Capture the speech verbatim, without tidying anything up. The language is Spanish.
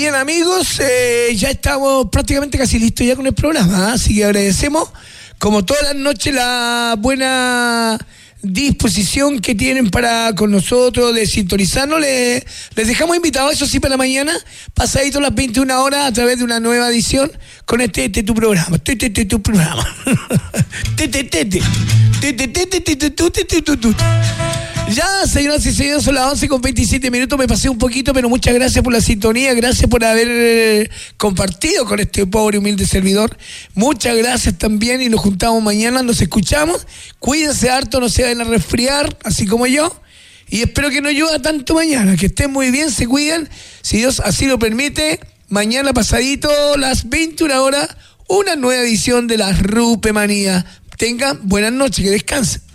Bien, amigos, eh, ya estamos prácticamente casi listos ya con el programa, ¿eh? Así que agradecemos, como todas las noches, la buena disposición que tienen para con nosotros de sintonizarnos. Les, les dejamos invitados, eso sí, para mañana, pasadito las veintiuna horas, a través de una nueva edición con este, este tu programa. Este, este, tu programa. Este, este, este. Este, este, este, este. Ya, señoras y señores, son las once con veintisiete minutos. Me pasé un poquito, pero muchas gracias por la sintonía. Gracias por haber eh, compartido con este pobre, humilde servidor. Muchas gracias también, y nos juntamos mañana, nos escuchamos. Cuídense harto, no se vayan a resfriar, así como yo. Y espero que no llueva tanto mañana. Que estén muy bien, se cuiden. Si Dios así lo permite, mañana pasadito, las veintiuna horas, una nueva edición de la Rupemanía. Tengan buenas noches, que descansen.